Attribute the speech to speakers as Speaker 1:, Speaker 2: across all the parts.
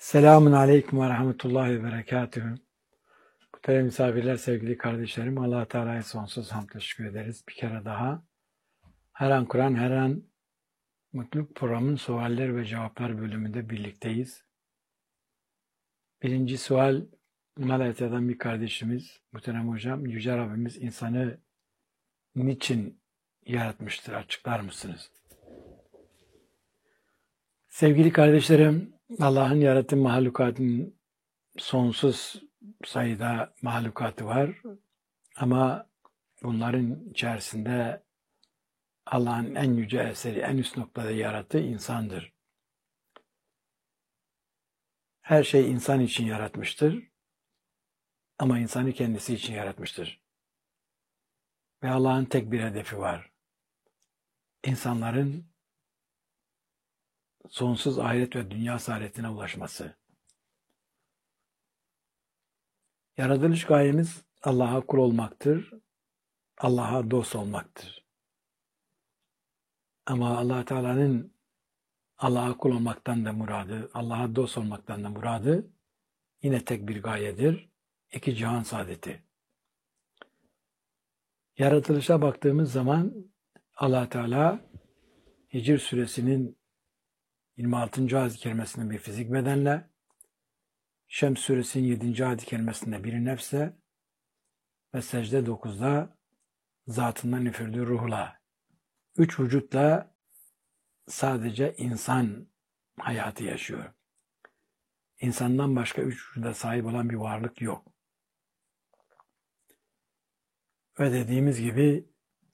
Speaker 1: Selamun Aleyküm ve Rahmetullahi ve Berekatühü. Muhterem misafirler, sevgili kardeşlerim, Allah-u Teala'ya sonsuz hamd teşekkür ederiz. Bir kere daha her an Kur'an, her an Mutluluk programının sualler ve cevaplar bölümünde birlikteyiz. Birinci sual, Malatya'dan bir kardeşimiz, muhterem hocam, Yüce Rabbimiz insanı niçin yaratmıştır? Açıklar mısınız? Sevgili kardeşlerim, Allah'ın yarattığı mahlukatın sonsuz sayıda mahlukatı var. Ama bunların içerisinde Allah'ın en yüce eseri, en üst noktada yarattığı insandır. Her şey insan için yaratmıştır. Ama insanı kendisi için yaratmıştır. Ve Allah'ın tek bir hedefi var. İnsanların sonsuz ahiret ve dünya saadetine ulaşması. Yaratılış gayemiz Allah'a kul olmaktır. Allah'a dost olmaktır. Ama Allah Teala'nın Allah'a kul olmaktan da muradı, Allah'a dost olmaktan da muradı yine tek bir gayedir. İki cihan saadeti. Yaratılışa baktığımız zaman Allah Teala Hicr suresinin 26. ayet-i kerimesinde bir fizik bedenle, Şems suresinin 7. ayet-i kerimesinde bir nefse ve secde 9'da zatından üfürdüğü ruhla, 3 vücutla sadece insan hayatı yaşıyor. İnsandan başka 3 vücuda sahip olan bir varlık yok. Ve dediğimiz gibi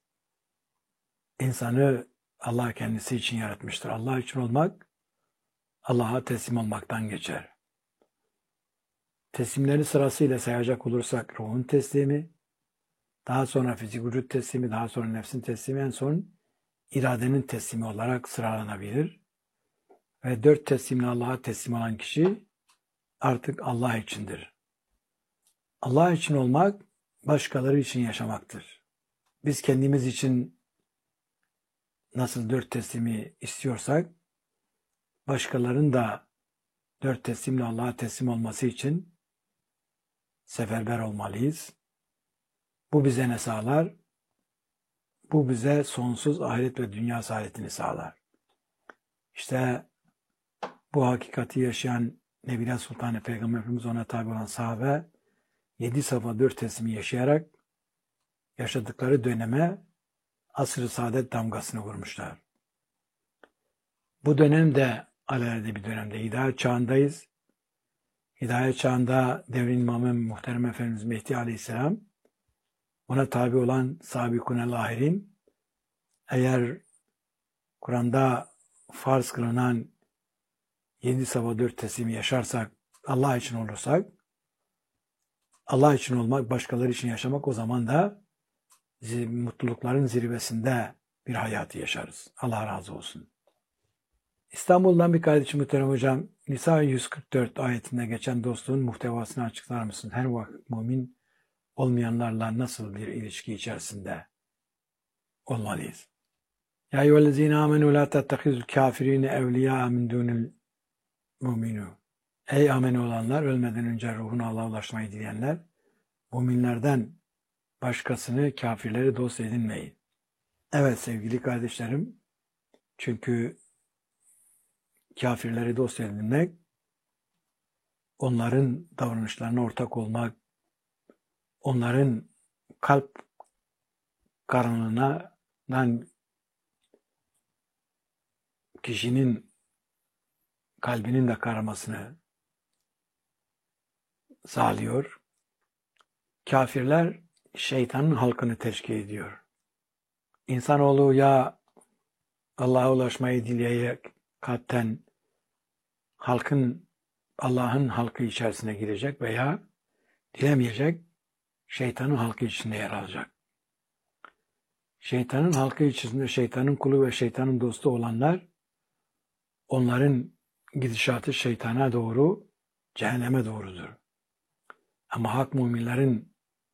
Speaker 1: insanı Allah kendisi için yaratmıştır. Allah için olmak, Allah'a teslim olmaktan geçer. Teslimleri sırasıyla sayacak olursak ruhun teslimi, daha sonra fizik vücut teslimi, daha sonra nefsin teslimi, en son iradenin teslimi olarak sıralanabilir. Ve 4 teslimle Allah'a teslim olan kişi artık Allah içindir. Allah için olmak, başkaları için yaşamaktır. Biz kendimiz için nasıl 4 teslimi istiyorsak, başkalarının da 4 teslimle Allah'a teslim olması için seferber olmalıyız. Bu bize ne sağlar? Bu bize sonsuz ahiret ve dünya saadetini sağlar. İşte bu hakikati yaşayan Nebiler Sultanı Peygamber Efendimiz, ona tabi olan sahabe 7 safa 4 teslimi yaşayarak yaşadıkları döneme asr-ı saadet damgasını vurmuşlar. Bu dönemde alelade bir dönemde hidayet çağındayız. Hidayet çağında devrin imamı muhterem Efendimiz Mehdi Aleyhisselam, ona tabi olan Sabikun-el Ahirin, eğer Kur'an'da farz kılınan 7 safa 4 teslimi yaşarsak, Allah için olursak, Allah için olmak, başkaları için yaşamak, o zaman da mutlulukların zirvesinde bir hayatı yaşarız. Allah razı olsun. İstanbul'dan bir kardeşim muhterem hocam, Nisa 144 ayetinde geçen dostluğun muhtevasını açıklar mısın? Her vakit mümin olmayanlarla nasıl bir ilişki içerisinde olmalıyız? Ya eyyühellezine amenu la tettehizul kafirine evliya min dunil müminu. Ey ameni olanlar, ölmeden önce ruhuna Allah'a ulaşmayı dileyenler, müminlerden başkasını, kafirleri dost edinmeyin. Evet sevgili kardeşlerim, çünkü kafirleri dost edinmek, onların davranışlarına ortak olmak, onların kalp karanlığından kişinin kalbinin de karamasını sağlıyor. Kafirler şeytanın halkını teşkil ediyor. İnsanoğlu ya Allah'a ulaşmayı dileyerek kalpten Allah'ın halkı içerisine girecek veya dilemeyecek, şeytanın halkı içinde yer alacak. Şeytanın halkı içerisinde şeytanın kulu ve şeytanın dostu olanlar, onların gidişatı şeytana doğru, cehenneme doğrudur. Ama hak müminlerin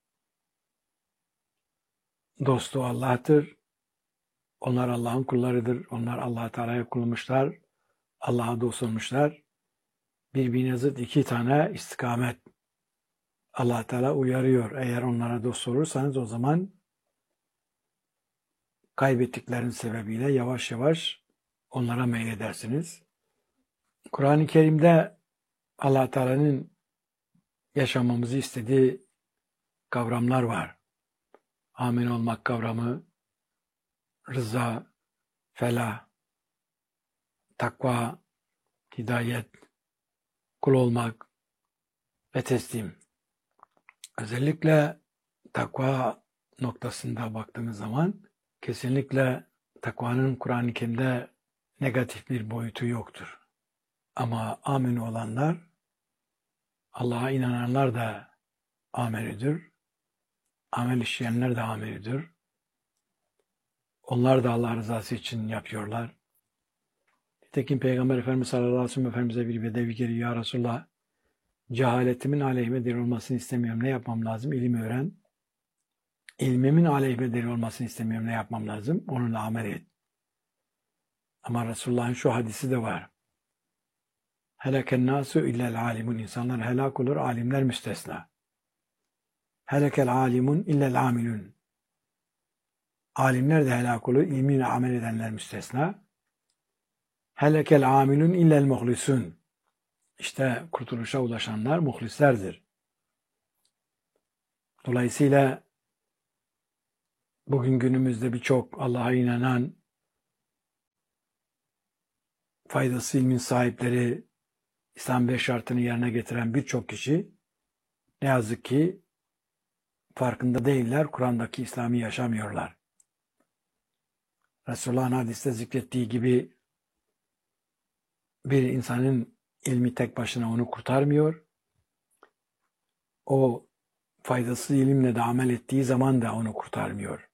Speaker 1: dostu Allah'tır. Onlar Allah'ın kullarıdır. Onlar Allah-u Teala'ya kul olmuşlar. Allah'a dost olmuşlar. birbirine zıt iki tane istikamet Allah Teala uyarıyor. Eğer onlara dost olursanız o zaman kaybettiklerin sebebiyle yavaş yavaş onlara meyledersiniz. Kur'an-ı Kerim'de Allah Teala'nın yaşamamızı istediği kavramlar var. Amin olmak kavramı, rıza, felah, takva, hidayet, kul olmak ve teslim. Özellikle takva noktasında baktığımız zaman kesinlikle takvanın Kur'an-ı Kerim'de negatif bir boyutu yoktur. Ama amin olanlar, Allah'a inananlar da amelidir. Amel işleyenler de amelidir. Onlar da Allah rızası için yapıyorlar. Nitekim Peygamber Efendimiz sallallahu aleyhi ve sellem Efendimiz'e bir bedevi geliyor. Ya Resulallah, cehaletimin aleyhime delil olmasını istemiyorum. Ne yapmam lazım? İlim öğren. İlmimin aleyhime delil olmasını istemiyorum. Ne yapmam lazım? Onunla amel et. Ama Resulullah'ın şu hadisi de var. Heleken nasu illel alimun. İnsanlar helak olur, alimler müstesna. Helekel alimun illel amilun. Alimler de helak olur, ilmiyle amel edenler müstesna. Helekel amilun illel muhlisun. İşte kurtuluşa ulaşanlar muhlislerdir. Dolayısıyla bugün günümüzde birçok Allah'a inanan, faydası ilmin sahipleri, İslam 5 şartını yerine getiren birçok kişi ne yazık ki farkında değiller, Kur'an'daki İslam'ı yaşamıyorlar. Resulullah'ın hadiste zikrettiği gibi bir insanın ilmi tek başına onu kurtarmıyor. O faydasız ilimle de amel ettiği zaman da onu kurtarmıyor.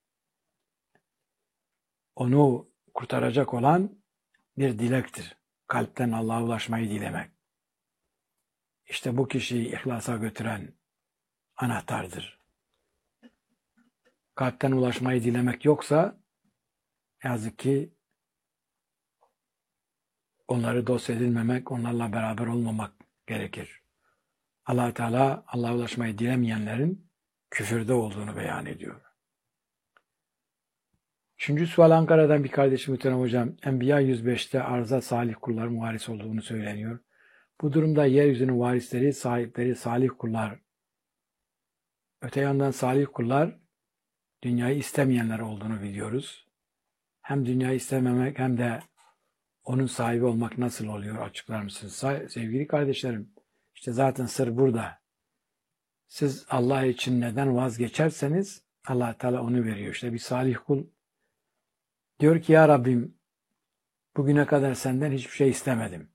Speaker 1: Onu kurtaracak olan bir dilektir. Kalpten Allah'a ulaşmayı dilemek. İşte bu kişiyi ihlasa götüren anahtardır. Kalpten ulaşmayı dilemek yoksa yazık ki onları dost edinmemek, onlarla beraber olmamak gerekir. Allah Teala Allah'a ulaşmayı dilemeyenlerin küfürde olduğunu beyan ediyor. Üçüncü sual Ankara'dan bir kardeşim muhterem hocam. Enbiya 105'te arza salih kulların varis olduğunu söyleniyor. Bu durumda yeryüzünün varisleri, sahipleri salih kullar. Öte yandan salih kullar dünyayı istemeyenler olduğunu biliyoruz. Hem dünyayı istememek hem de onun sahibi olmak nasıl oluyor açıklar mısınız? Sevgili kardeşlerim, işte zaten sır burada. Siz Allah için neden vazgeçerseniz Allah Teala onu veriyor. İşte bir salih kul diyor ki ya Rabbim bugüne kadar senden hiçbir şey istemedim.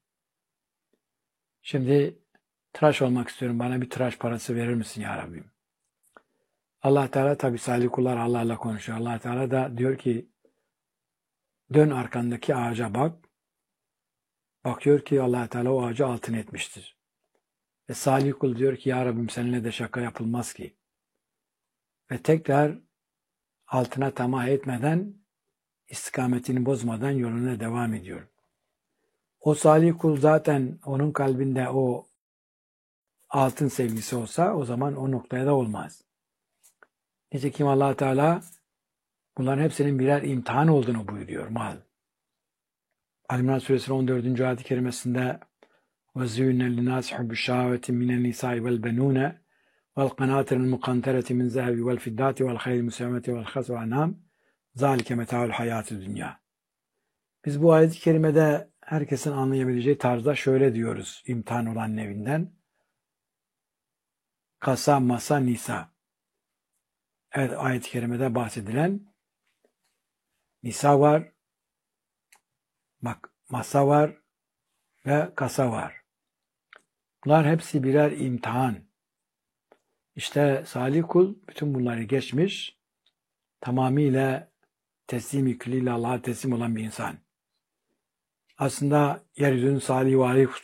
Speaker 1: Şimdi tıraş olmak istiyorum. Bana bir tıraş parası verir misin ya Rabbim? Allah Teala tabi salih kullar Allah'la konuşuyor. Allah Teala da diyor ki dön arkandaki ağaca bak. Bakıyor ki Allah Teala o ağacı altın etmiştir. Ve salih kul diyor ki ya Rabbim seninle de şaka yapılmaz ki. Ve tekrar altına tamah etmeden, istikametini bozmadan yoluna devam ediyor. O salih kul zaten onun kalbinde o altın sevgisi olsa o zaman o noktaya da olmaz. Nitekim Allah Teala bunların hepsinin birer imtihan olduğunu buyuruyor. Mal. Ali-İmran Suresinin 14. ayet-i kerimesinde وَزُّيِّنَ لِلنَّاسِ حُبُّ الشَّهَوَةِ مِنَ النِّسَاءِ وَالْبَنُونَ وَالْقَنَاطِرِ الْمُقَنْطَرَةِ مِنْ الذَّهَبِ وَالْفِضَّةِ وَالْخَيْلِ الْمُسَوَّمَةِ وَالْخَرْصِ وَالْأَنْعَامِ ذَٰلِكَ مَتَاعُ الْحَيَاةِ الدُّنْيَا. Biz bu ayet-i kerimede herkesin anlayabileceği tarzda şöyle diyoruz imtihan olan nevinden. Kasa, masa, nisa. Evet, ayet-i kerimede bahsedilen nisa var, masa var ve kasa var. Bunlar hepsi birer imtihan. İşte salih kul bütün bunları geçmiş, tamamıyla teslim-i külliyle Allah'a teslim olan bir insan. Aslında yeryüzünün salih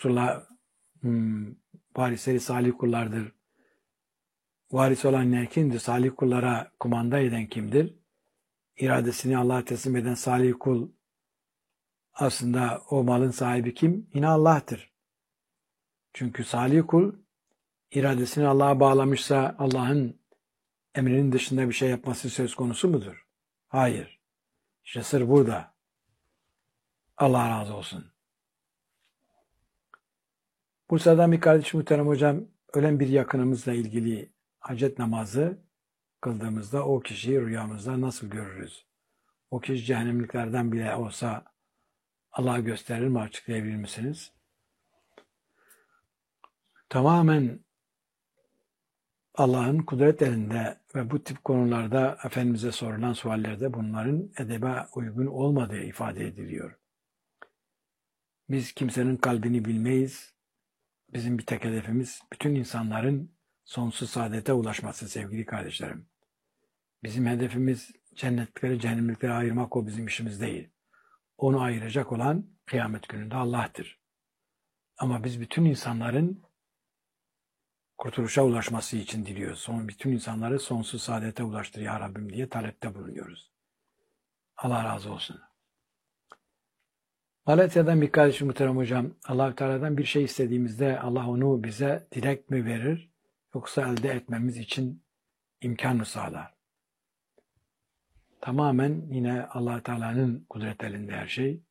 Speaker 1: varisleri salih kullardır. Varis olan ne kimdir? Salih kullara kumanda eden kimdir? İradesini Allah'a teslim eden salih kul aslında o malın sahibi kim? Yine Allah'tır. Çünkü salih kul iradesini Allah'a bağlamışsa Allah'ın emrinin dışında bir şey yapması söz konusu mudur? Hayır. İşte sır burada. Allah razı olsun. Bursa'dan bir kardeşim muhterem hocam, ölen bir yakınımızla ilgili hacet namazı kıldığımızda o kişiyi rüyamızda nasıl görürüz? O kişi cehennemliklerden bile olsa Allah gösterir mi, açıklayabilir misiniz? Tamamen Allah'ın kudret elinde ve bu tip konularda Efendimiz'e sorulan suallerde bunların edebe uygun olmadığı ifade ediliyor. Biz kimsenin kalbini bilmeyiz. Bizim bir tek hedefimiz bütün insanların sonsuz saadete ulaşması sevgili kardeşlerim. Bizim hedefimiz cennetlikleri cehennemlikleri ayırmak, o bizim işimiz değil. Onu ayıracak olan kıyamet gününde Allah'tır. Ama biz bütün insanların kurtuluşa ulaşması için diliyoruz. Bütün insanları sonsuz saadete ulaştır ya Rabbim diye talepte bulunuyoruz. Allah razı olsun. Malatya'dan bir kardeşim muhterem hocam, Allah-u Teala'dan bir şey istediğimizde Allah onu bize direkt mi verir yoksa elde etmemiz için imkan mı sağlar? Tamamen yine Allah-u Teala'nın kudret elinde her şey.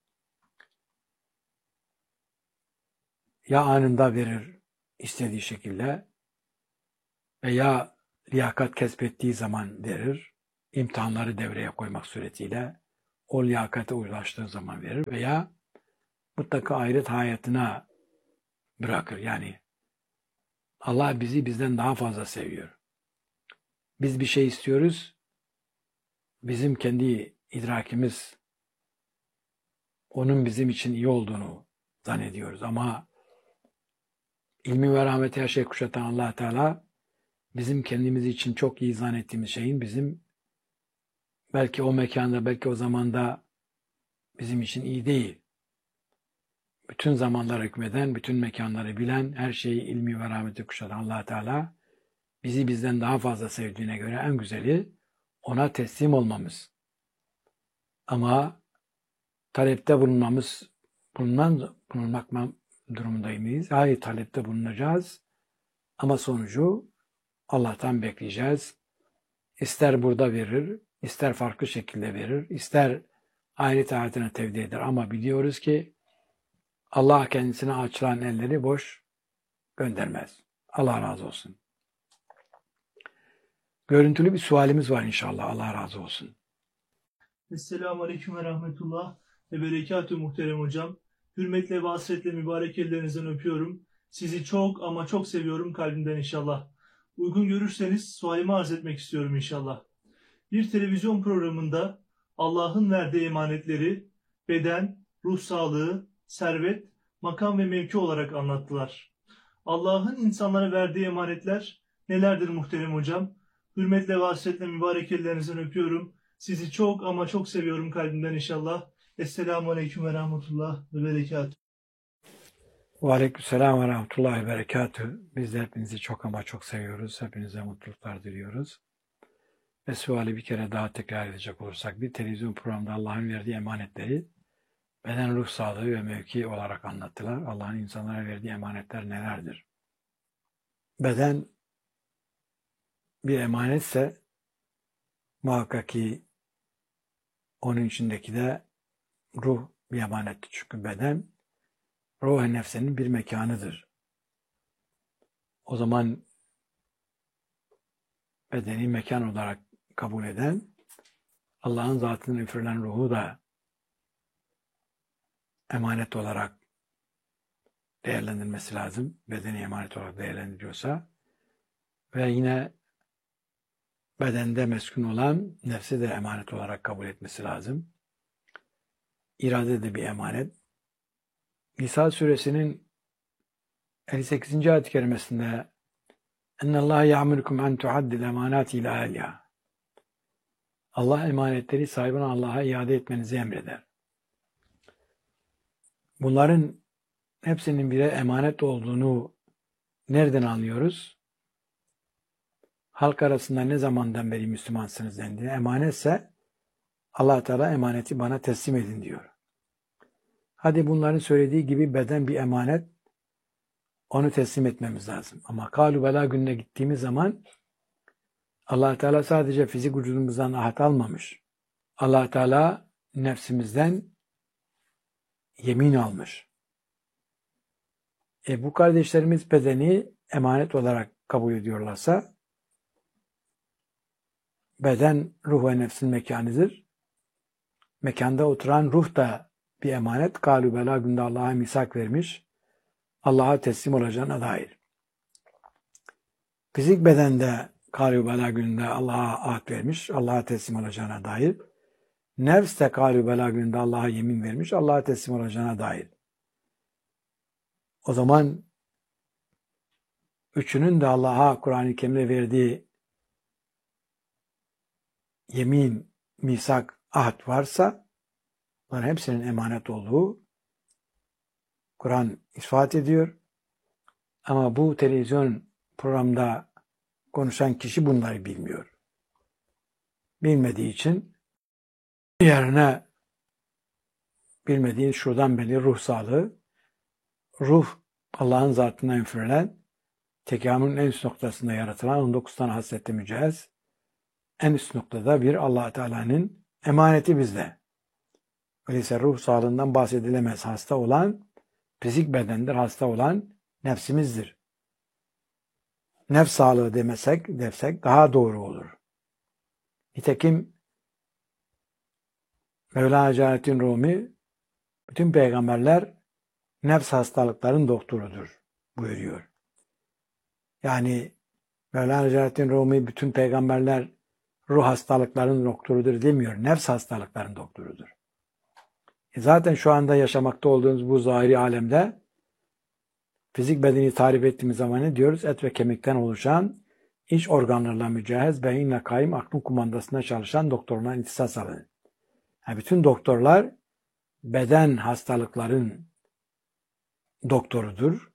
Speaker 1: Ya anında verir istediği şekilde veya liyakat kesbettiği zaman verir, imtihanları devreye koymak suretiyle o liyakate ulaştığı zaman verir veya mutlaka ahiret hayatına bırakır. Yani Allah bizi bizden daha fazla seviyor. Biz bir şey istiyoruz, bizim kendi idrakimiz onun bizim için iyi olduğunu zannediyoruz. Ama ilmi ve rahmeti her şey kuşatan Allah Teala bizim kendimiz için çok iyi zannettiğimiz şeyin bizim belki o mekanda, belki o zamanda bizim için iyi değil. Bütün zamanlar hükmeden, bütün mekanları bilen, her şeyi ilmi ve rahmeti kuşatan Allah Teala bizi bizden daha fazla sevdiğine göre en güzeli ona teslim olmamız. Ama talepte bulunmak durumundayız. Hayır, talepte bulunacağız. Ama sonucu Allah'tan bekleyeceğiz. İster burada verir, ister farklı şekilde verir, ister ahiret hayatına tevdi eder. Ama biliyoruz ki Allah kendisine açılan elleri boş göndermez. Allah razı olsun. Görüntülü bir sualimiz var inşallah. Allah razı olsun.
Speaker 2: Esselamu Aleyküm ve Rahmetullah ve Berekatü muhterem hocam. Hürmetle ve hasretle mübarek ellerinizden öpüyorum. Sizi çok ama çok seviyorum kalbimden inşallah. Uygun görürseniz sualimi arz etmek istiyorum inşallah. Bir televizyon programında Allah'ın verdiği emanetleri beden, ruh sağlığı, servet, makam ve mevki olarak anlattılar. Allah'ın insanlara verdiği emanetler nelerdir muhterem hocam? Hürmetle ve hasretle mübarek ellerinizden öpüyorum. Sizi çok ama çok seviyorum kalbimden inşallah. Esselamu Aleyküm ve Rahmetullah ve Berekatuhu.
Speaker 1: Ve aleykümselam ve rahmetullahi ve berekatühü. Biz de hepinizi çok ama çok seviyoruz. Hepinize mutluluklar diliyoruz. Ve suali bir kere daha tekrar edecek olursak, bir televizyon programında Allah'ın verdiği emanetleri beden, ruh sağlığı ve mevki olarak anlattılar. Allah'ın insanlara verdiği emanetler nelerdir? Beden bir emanetse muhakkak ki onun içindeki de ruh bir emanettir. Çünkü beden ruh-i nefsenin bir mekanıdır. O zaman bedeni mekan olarak kabul eden Allah'ın zatının üfürülen ruhu da emanet olarak değerlendirmesi lazım. Bedeni emanet olarak değerlendiriyorsa ve yine bedende meskun olan nefsi de emanet olarak kabul etmesi lazım. İrade de bir emanet. Nisa suresinin 58. ayet-i kerimesinde اَنَّ اللّٰهَ يَعْمُرُكُمْ اَنْ تُعَدِّ الْاَمَانَاتِ اِلَى اَهْلِهَا Allah emanetleri sahibine Allah'a iade etmenizi emreder. Bunların hepsinin bire emanet olduğunu nereden anlıyoruz? Halk arasında ne zamandan beri Müslümansınız dendiğinde emanetse Allah Teala emaneti bana teslim edin diyor. Hadi bunların söylediği gibi beden bir emanet. onu teslim etmemiz lazım. Ama Kalu Bela gününe gittiğimiz zaman Allah Teala sadece fizik vücudumuzdan ahad almamış. Allah Teala nefsimizden yemin almış. Bu kardeşlerimiz bedeni emanet olarak kabul ediyorlarsa, beden ruh ve nefsin mekanıdır. Mekanda oturan ruh da bir emanet. Kalu Bela günde Allah'a misak vermiş. Allah'a teslim olacağına dair. Fizik bedende Kalu Bela gününde Allah'a ahd vermiş. Allah'a teslim olacağına dair. Nefs de Kalu Bela gününde Allah'a yemin vermiş. Allah'a teslim olacağına dair. O zaman üçünün de Allah'a Kur'an-ı Kerim'de verdiği yemin, misak, ahd varsa bunların hepsinin emanet olduğu Kur'an ispat ediyor. Ama bu televizyon programda konuşan kişi bunları bilmiyor. Bilmediği için yerine bilmediğin şuradan belli ruh sağlığı, ruh Allah'ın zatından üfürülen, tekamülün en üst noktasında yaratılan 19 tane hasrette mücehhez, en üst noktada bir Allah Teala'nın emaneti bizde. Öyleyse ruh sağlığından bahsedilemez. Hasta olan fizik bedendir, hasta olan nefsimizdir. Nefs sağlığı desek daha doğru olur. Nitekim Mevlana Celaleddin Rumi bütün peygamberler nefs hastalıkların doktorudur buyuruyor. Yani Mevlana Celaleddin Rumi bütün peygamberler ruh hastalıkların doktorudur demiyor. Nefs hastalıkların doktorudur. Zaten şu anda yaşamakta olduğumuz bu zahiri alemde fizik bedeni tarif ettiğimiz zaman ne diyoruz? Et ve kemikten oluşan, iç organlarla mücehhez, beyinle kaim, aklın kumandasında çalışan doktorlar ihtisas alanı. Yani bütün doktorlar beden hastalıkların doktorudur.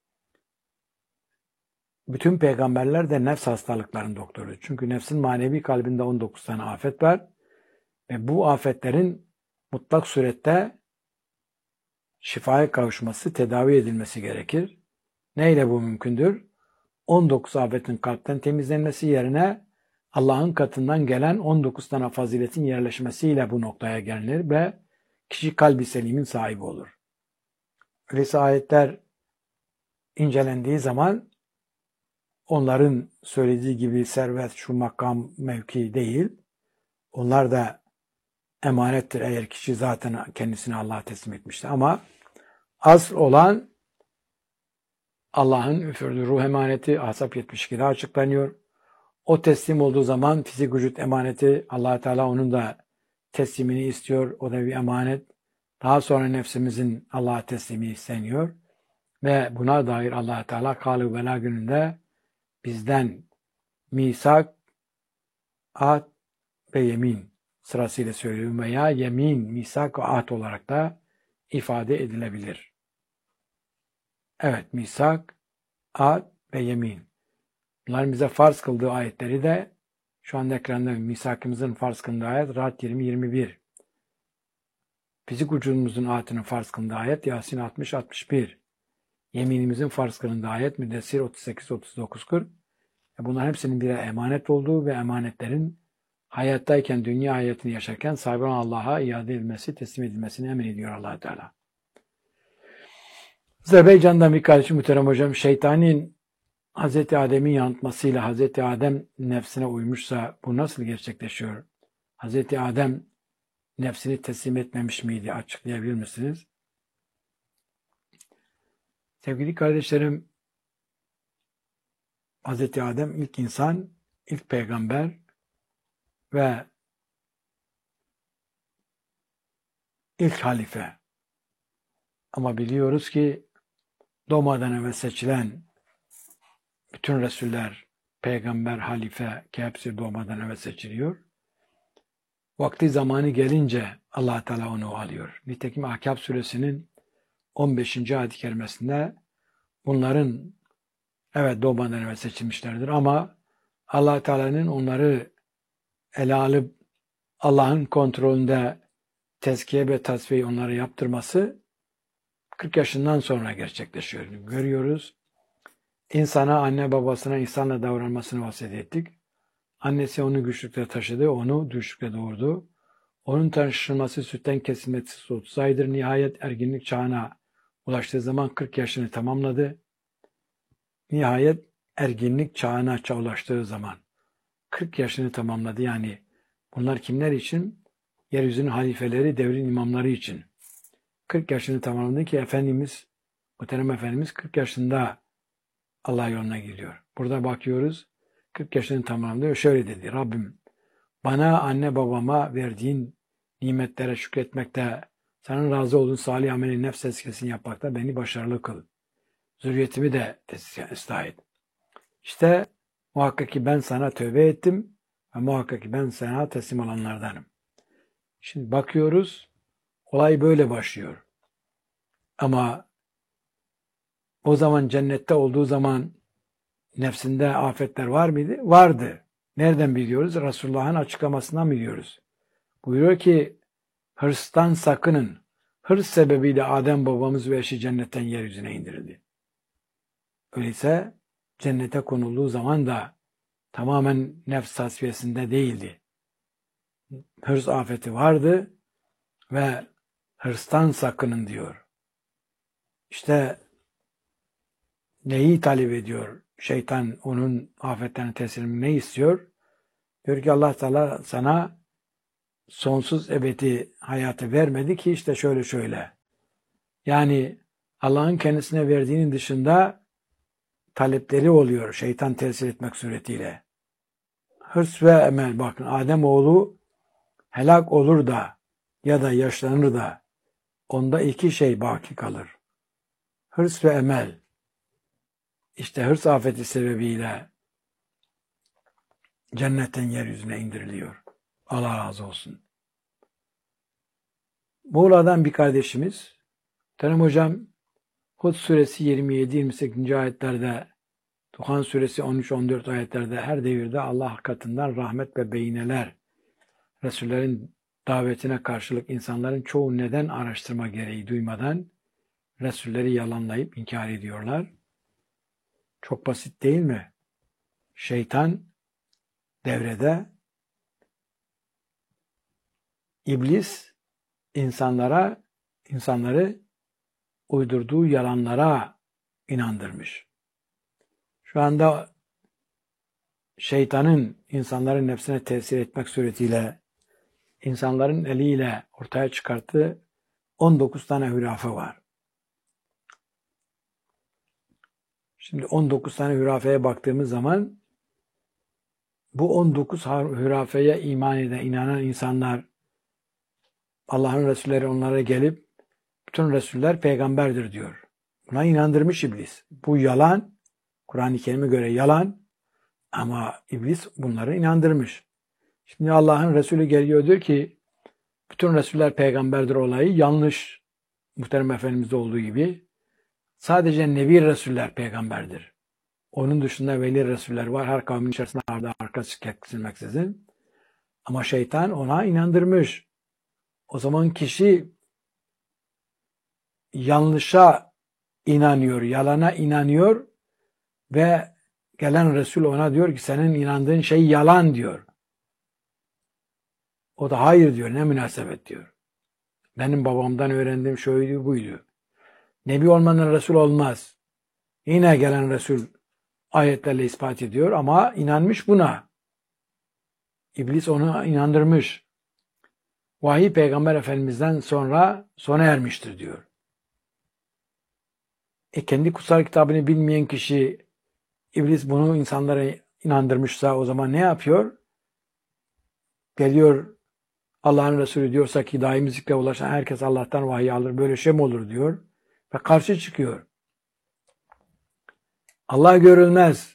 Speaker 1: Bütün peygamberler de nefs hastalıkların doktorudur. Çünkü nefsin manevi kalbinde 19 tane afet var. Ve bu afetlerin mutlak surette şifaya kavuşması, tedavi edilmesi gerekir. Neyle bu mümkündür? 19 afetin kalpten temizlenmesi yerine Allah'ın katından gelen 19 tane faziletin yerleşmesiyle bu noktaya gelinir ve kişi kalbi selimin sahibi olur. Öyleyse ayetler incelendiği zaman onların söylediği gibi servet, şu makam, mevki değil. Onlar da emanettir eğer kişi zaten kendisini Allah'a teslim etmişti. Ama asıl olan Allah'ın üfürdüğü ruh emaneti Ahzab 72'de açıklanıyor. O teslim olduğu zaman fizik vücut emaneti Allah Teala onun da teslimini istiyor. O da bir emanet. Daha sonra nefsimizin Allah'a teslimi isteniyor. Ve buna dair Allah Teala Kalu Bela gününde bizden misak, ahd ve yemin sırasıyla söylüyorum veya yemin, misak ve ahd olarak da ifade edilebilir. Evet, misak, ahd ve yemin. Bunların bize farz kıldığı ayetleri de şu anda ekranda misakımızın farz kıldığı ayet Ra'd 20-21. Fizik vücudumuzun ahdinin farz kıldığı ayet Yasin 60-61. Yeminimizin farz kılındığı ayet Müddessir 38-39-40. Bunların hepsinin birer emanet olduğu ve emanetlerin hayattayken, dünya hayatını yaşarken sahibi olan Allah'a iade edilmesi, teslim edilmesini emin ediyor Allah Teala. Azerbaycan'dan bir kardeşim muhterem hocam, şeytanın Hz. Adem'in yanıltmasıyla Hz. Adem nefsine uymuşsa bu nasıl gerçekleşiyor? Hz. Adem nefsini teslim etmemiş miydi? Açıklayabilir misiniz? Sevgili kardeşlerim, Hz. Adem ilk insan, ilk peygamber ve ilk halife. Ama biliyoruz ki doğmadan evvel seçilen bütün Resuller, peygamber, halife ki hepsi doğmadan evvel seçiliyor. Vakti zamanı gelince Allah Teala onu alıyor. Nitekim Ahkâb suresinin 15. ayet-i kerimesinde bunların evet doğmadan evvel seçilmişlerdir ama Allah Teala'nın onları ele alıp Allah'ın kontrolünde tezkiye ve tasfiye onları yaptırması 40 yaşından sonra gerçekleşiyor. Görüyoruz. İnsana, anne babasına insanla davranmasını vasiyet ettik. Annesi onu güçlükle taşıdı, onu düşükle doğurdu. Onun taşınması sütten kesilmesi 30 aydır. Nihayet erginlik çağına ulaştığı zaman 40 yaşını tamamladı. Nihayet erginlik çağına ulaştığı zaman 40 yaşını tamamladı. Yani bunlar kimler için? Yeryüzünün halifeleri, devrin imamları için. 40 yaşını tamamladı ki Efendimiz, Muhterem Efendimiz 40 yaşında Allah yoluna gidiyor. Burada bakıyoruz 40 yaşını tamamlıyor. Şöyle dedi: Rabbim, bana anne babama verdiğin nimetlere şükretmekte, senin razı olduğun salih ameli nefs tezkiyesini yapmakta beni başarılı kıl. Zürriyetimi de ıslah et. İşte muhakkak ki ben sana tövbe ettim ve muhakkak ki ben sana teslim olanlardanım. Şimdi bakıyoruz, olay böyle başlıyor. Ama o zaman cennette olduğu zaman nefsinde afetler var mıydı? Vardı. Nereden biliyoruz? Resulullah'ın açıklamasından biliyoruz. Buyuruyor ki hırstan sakının. Hırs sebebiyle Adem babamız ve eşi cennetten yeryüzüne indirildi. Öyleyse cennete konulduğu zaman da tamamen nefs tasfiyesinde değildi. Hırs afeti vardı ve hırstan sakının diyor. İşte neyi talep ediyor? Şeytan onun afetlerinin tesirini ne istiyor? Diyor ki Allah Teala sana sonsuz ebedi hayatı vermedi ki işte şöyle. Yani Allah'ın kendisine verdiğinin dışında talepleri oluyor şeytan tesir etmek suretiyle. Hırs ve emel, bakın Adem oğlu helak olur da ya da yaşlanır da onda iki şey baki kalır. Hırs ve emel. İşte hırs afeti sebebiyle cennetten yeryüzüne indiriliyor. Allah razı olsun. Muğla'dan bir kardeşimiz, Tanrım hocam, Hud suresi 27-28. ayetlerde, Duhan suresi 13-14 ayetlerde her devirde Allah katından rahmet ve beyineler, Resullerin davetine karşılık insanların çoğu neden araştırma gereği duymadan Resulleri yalanlayıp inkar ediyorlar. Çok basit değil mi? Şeytan devrede, iblis insanları uydurduğu yalanlara inandırmış. Şu anda şeytanın insanların nefsine tesir etmek suretiyle insanların eliyle ortaya çıkarttığı 19 tane hürafe var. Şimdi 19 tane hürafeye baktığımız zaman bu 19 hürafeye inanan insanlar, Allah'ın Resulleri onlara gelip bütün Resuller peygamberdir diyor. Buna inandırmış iblis. Bu yalan, Kur'an-ı Kerim'e göre yalan ama iblis bunları inandırmış. Şimdi Allah'ın Resulü geliyor diyor ki bütün Resuller peygamberdir olayı yanlış. Muhterem Efendimiz'de olduğu gibi sadece Nebi Resuller peygamberdir. Onun dışında veli Resuller var. Her kavmin içerisinde arka kesilmeksizin. Ama şeytan ona inandırmış. O zaman kişi yanlışa inanıyor, yalana inanıyor ve gelen Resul ona diyor ki senin inandığın şey yalan diyor. O da hayır diyor, ne münasebet diyor. Benim babamdan öğrendiğim şuydu buydu. Nebi olmadan Resul olmaz. Yine gelen Resul ayetlerle ispat ediyor ama inanmış buna. İblis onu inandırmış. Vahiy Peygamber Efendimiz'den sonra sona ermiştir diyor. Kendi kutsal kitabını bilmeyen kişi iblis bunu insanlara inandırmışsa o zaman ne yapıyor? Geliyor Allah'ın Resulü diyorsa ki daimi zikre ulaşan herkes Allah'tan vahiy alır. Böyle şey mi olur diyor. Ve karşı çıkıyor. Allah görülmez.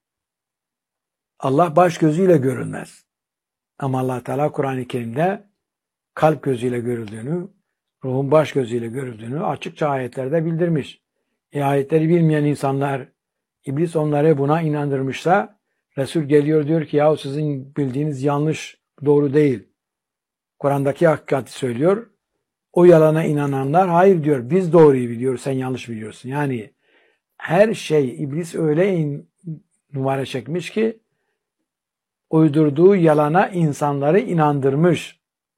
Speaker 1: Allah baş gözüyle görülmez. Ama Allah Teala Kur'an-ı Kerim'de kalp gözüyle görüldüğünü, ruhun baş gözüyle görüldüğünü açıkça ayetlerde bildirmiş. Ayetleri bilmeyen insanlar, iblis onları buna inandırmışsa, Resul geliyor diyor ki yahu sizin bildiğiniz yanlış, doğru değil. Kur'an'daki hakikati söylüyor. O yalana inananlar hayır diyor, biz doğruyu biliyoruz, sen yanlış biliyorsun. Yani her şey iblis öyle numara çekmiş ki uydurduğu yalana insanları inandırmış.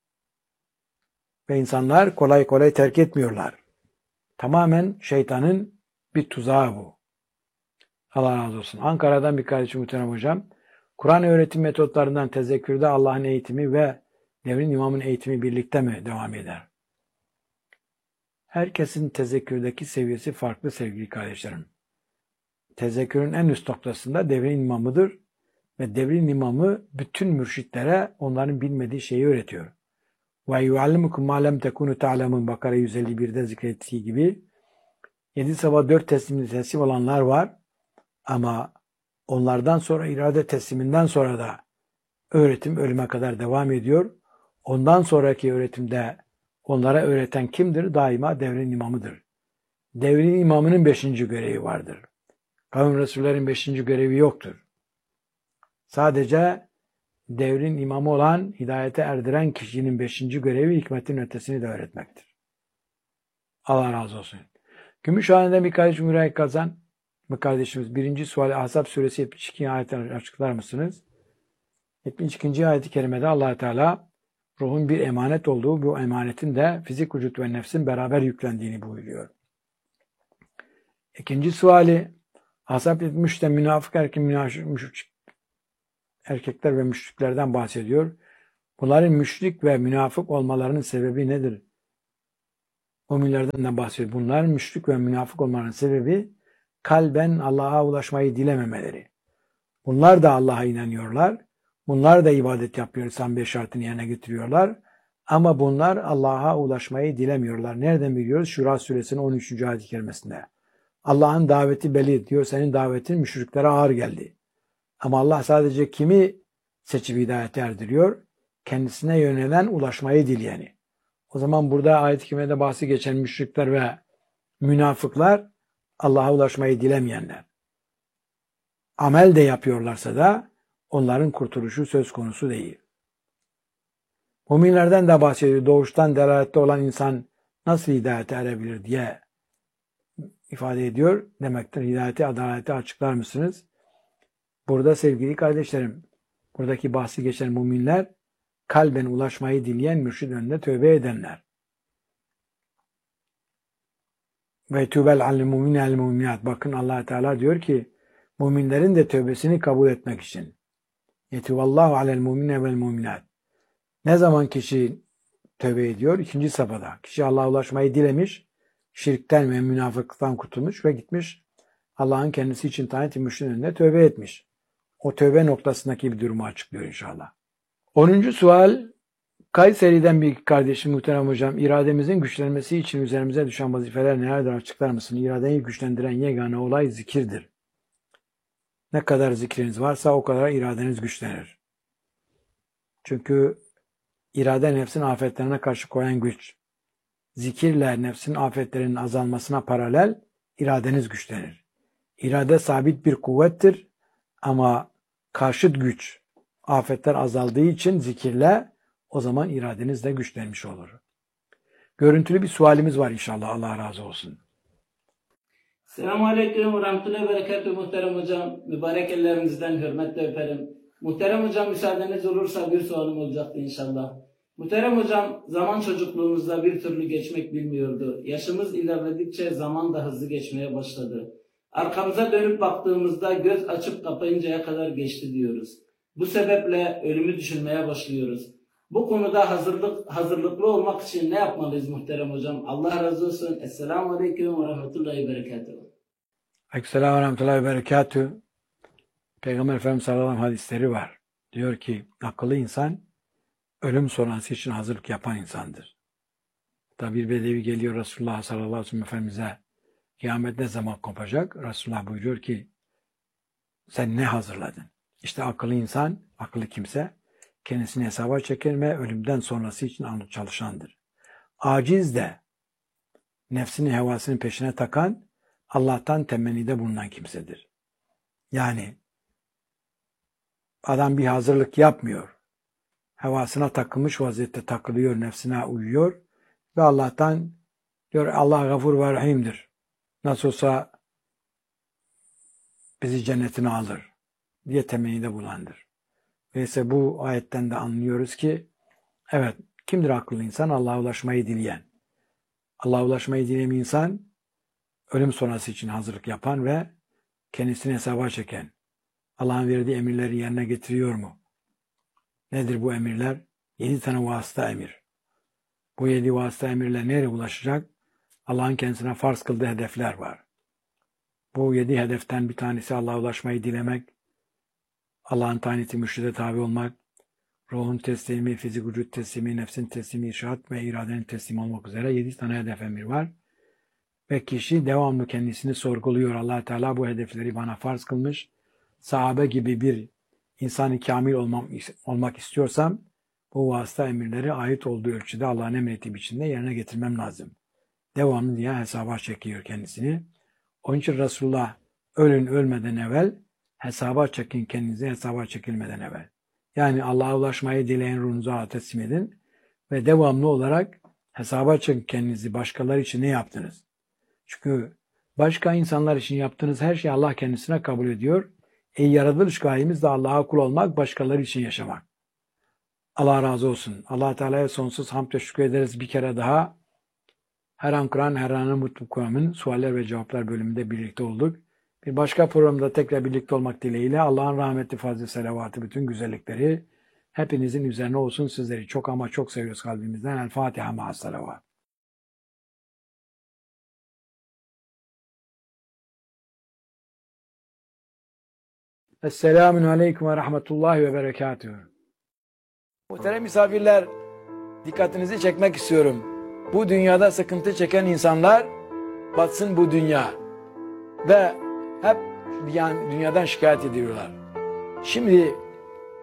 Speaker 1: Ve insanlar kolay kolay terk etmiyorlar. Tamamen şeytanın bir tuzağı bu. Allah razı olsun. Ankara'dan bir kardeşim muhterem hocam. Kur'an öğretim metotlarından tezekkürde Allah'ın eğitimi ve devrin imamın eğitimi birlikte mi devam eder? Herkesin tezekkürdeki seviyesi farklı sevgili kardeşlerim. Tezekkürün en üst noktasında devrin imamıdır ve devrin imamı bütün mürşitlere onların bilmediği şeyi öğretiyor. Ve yuallimukum ma lem tekunu ta'lemun Bakara 151'de zikrettiği gibi 7 sabah 4 teslim olanlar var ama onlardan sonra irade tesliminden sonra da öğretim ölüme kadar devam ediyor. Ondan sonraki öğretimde onlara öğreten kimdir? Daima devrin imamıdır. Devrin imamının 5. görevi vardır. Kavim Resullerin 5. görevi yoktur. Sadece devrin imamı olan, hidayete erdiren kişinin 5. görevi hikmetin ötesini de öğretmektir. Allah razı olsun. Gümüşhane'den bir kardeşim Müreyyek Kazan, bu kardeşimiz 1. suali Ahzab suresi 72 ayetini açıklar mısınız? 72. ayet-i kerimede Allah Teala ruhun bir emanet olduğu, bu emanetin de fizik, vücut ve nefsin beraber yüklendiğini buyuruyor. 2. suali Ahzab 73'te münafık erkekler ve müşriklerden bahsediyor. Bunların müşrik ve münafık olmalarının sebebi nedir? Müminlerden de bahsediyor. Bunların müşrik ve münafık olmalarının sebebi kalben Allah'a ulaşmayı dilememeleri. Bunlar da Allah'a inanıyorlar. Bunlar da ibadet yapıyor. İslam 5 şartını yerine getiriyorlar. Ama bunlar Allah'a ulaşmayı dilemiyorlar. Nereden biliyoruz? Şura suresinin 13. ayet-i kerimesinde. Allah'ın daveti belli diyor. Senin davetin müşriklere ağır geldi. Ama Allah sadece kimi seçip hidayete erdiriyor? Kendisine yönelen, ulaşmayı dileyeni. O zaman burada ayet-i kerimede bahsi geçen müşrikler ve münafıklar Allah'a ulaşmayı dilemeyenler. Amel de yapıyorlarsa da onların kurtuluşu söz konusu değil. Müminlerden de bahsediyor. Doğuştan delalette olan insan nasıl hidayete erebilir diye ifade ediyor. Demektir hidayeti, adaleti açıklar mısınız? Burada sevgili kardeşlerim, buradaki bahsi geçen müminler kalben ulaşmayı dileyen, mürşid önünde tövbe edenler. Ve tübel alel mümine el müminat. Bakın Allah Teala diyor ki müminlerin de tövbesini kabul etmek için. Yetuvallahu alel mümine vel müminat. Ne zaman kişi tövbe ediyor? 2. safhada. Kişi Allah'a ulaşmayı dilemiş, şirkten ve münafıklıktan kurtulmuş ve gitmiş Allah'ın kendisi için tayin ettiği mürşidin önünde tövbe etmiş. O tövbe noktasındaki bir durumu açıklıyor inşallah. 10. sual Kayseri'den bir kardeşim muhterem hocam, irademizin güçlenmesi için üzerimize düşen vazifeler nelerdir açıklar mısın? İradeyi güçlendiren yegane olay zikirdir. Ne kadar zikriniz varsa o kadar iradeniz güçlenir. Çünkü irade nefsin afetlerine karşı koyan güç. Zikirle nefsin afetlerinin azalmasına paralel iradeniz güçlenir. İrade sabit bir kuvvettir ama karşıt güç, afetler azaldığı için zikirle o zaman iradeniz de güçlenmiş olur. Görüntülü bir sualimiz var inşallah. Allah razı olsun.
Speaker 3: Selamun Aleyküm ve Rahmetullahi ve Berekatuhu muhterem hocam. Mübarek ellerinizden hürmetle öperim. Muhterem hocam müsaadeniz olursa bir sualım olacaktı inşallah. Muhterem hocam zaman çocukluğumuzda bir türlü geçmek bilmiyordu. Yaşımız ilerledikçe zaman da hızlı geçmeye başladı. Arkamıza dönüp baktığımızda göz açıp kapayıncaya kadar geçti diyoruz. Bu sebeple ölümü düşünmeye başlıyoruz. Bu konuda hazırlıklı olmak için ne yapmalıyız muhterem hocam? Allah razı olsun. Esselamu Aleyküm ve Rahmetullahi ve Berekatuhu.
Speaker 1: Aleykümselam ve rahmetullahi ve berekatuhu. Peygamber Efendimiz sallallahu aleyhi ve sellem hadisleri var. Diyor ki akıllı insan ölüm sonrası için hazırlık yapan insandır. Tabi bir bedevi geliyor Resulullah sallallahu aleyhi ve sellem Efendimiz'e kıyamet ne zaman kopacak? Resulullah buyuruyor ki sen ne hazırladın? İşte akıllı insan, akıllı kimse kendisini hesaba çeken ve ölümden sonrası için çalışandır. Aciz de nefsini hevasının peşine takan, Allah'tan temennide bulunan kimsedir. Yani adam bir hazırlık yapmıyor. Hevasına takılmış vaziyette takılıyor, nefsine uyuyor. Ve Allah'tan diyor Allah gafur ve rahimdir. Nasıl olsa bizi cennetine alır diye temennide bulandır. Ve bu ayetten de anlıyoruz ki evet, kimdir akıllı insan? Allah'a ulaşmayı dileyen. Allah'a ulaşmayı dileyen insan ölüm sonrası için hazırlık yapan ve kendisini hesaba çeken. Allah'ın verdiği emirleri yerine getiriyor mu? Nedir bu emirler? 7 tane vasıta emir. Bu 7 vasıta emirle nereye ulaşacak? Allah'ın kendisine farz kıldığı hedefler var. Bu 7 hedeften bir tanesi Allah'a ulaşmayı dilemek, Allah'ın taniti mürşide tabi olmak, ruhun teslimi, fizik vücut teslimi, nefsin teslimi, irşat ve iradenin teslimi olmak üzere 7 tane hedef emir var. Ve kişi devamlı kendisini sorguluyor. Allah Teala bu hedefleri bana farz kılmış. Sahabe gibi bir insan-ı kamil olmak istiyorsam bu vasıta emirleri ait olduğu ölçüde Allah'ın emrettiği biçimde yerine getirmem lazım. Devamlı diye hesaba çekiyor kendisini. Onun için Resulullah ölün ölmeden evvel hesaba çekin kendinizi hesaba çekilmeden evvel. Yani Allah'a ulaşmayı dileyen ruhunuzu Allah'a teslim edin ve devamlı olarak hesaba çekin kendinizi. Başkaları için ne yaptınız? Çünkü başka insanlar için yaptığınız her şeyi Allah kendisine kabul ediyor. Yaratılış gayemiz de Allah'a kul olmak, başkaları için yaşamak. Allah razı olsun. Allah Teala'ya sonsuz hamd ve şükür ederiz bir kere daha. Her an Kur'an, her an Mutlu Kur'an'ın sualler ve cevaplar bölümünde birlikte olduk. Bir başka programda tekrar birlikte olmak dileğiyle Allah'ın rahmeti, fazlı, selavatı, bütün güzellikleri hepinizin üzerine olsun. Sizleri çok ama çok seviyoruz kalbimizden. El Fatiha ma'as salavat. Esselamun aleyküm ve rahmetullahi ve berekatuhu. Muhterem misafirler, dikkatinizi çekmek istiyorum. Bu dünyada sıkıntı çeken insanlar batsın bu dünya. Ve hep yani dünyadan şikayet ediyorlar. Şimdi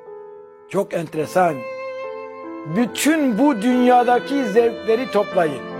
Speaker 1: çok enteresan. Bütün bu dünyadaki zevkleri toplayın.